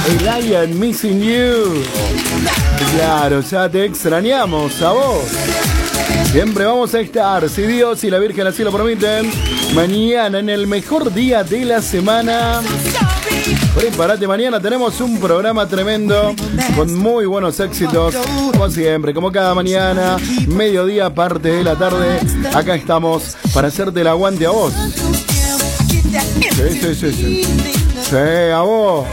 El I Am Missing You. Claro, ya te extrañamos a vos. Siempre vamos a estar, si Dios y la Virgen así lo permiten, mañana en el mejor día de la semana. Prepárate, mañana tenemos un programa tremendo con muy buenos éxitos, como siempre, como cada mañana, mediodía, parte de la tarde. Acá estamos para hacerte el aguante a vos. Sí, a vos.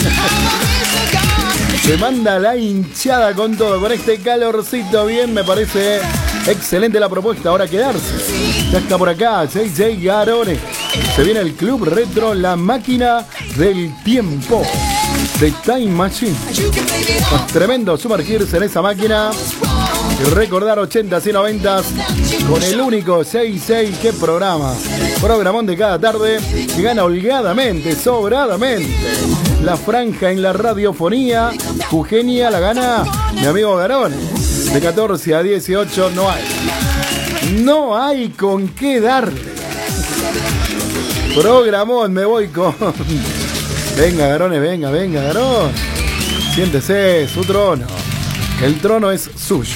Se manda la hinchada con todo, con este calorcito bien, me parece excelente la propuesta. Ahora quedarse. Ya está por acá, JJ Garone. Se viene el Club Retro, la máquina del tiempo. The Time Machine. Es tremendo sumergirse en esa máquina y recordar 80s y 90s con el único 66 que programa. Programón de cada tarde que gana holgadamente, sobradamente. La franja en la radiofonía, Eugenia la gana mi amigo Garone. De 14 a 18 no hay con qué darle. Programón, me voy con... Venga, Garone, venga, Garone. Siéntese, su trono. El trono es suyo.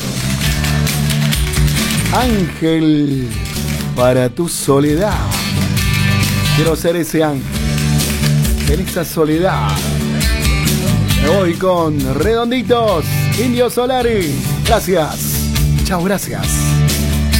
Ángel para tu soledad. Quiero ser ese ángel en esa soledad. Me voy con Redonditos, Indio Solari. Gracias. Chao, gracias.